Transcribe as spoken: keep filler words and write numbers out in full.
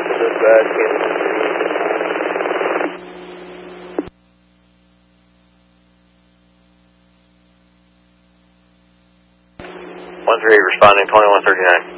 Dispatch, Kansas City. one three eight responding, twenty-one thirty-nine.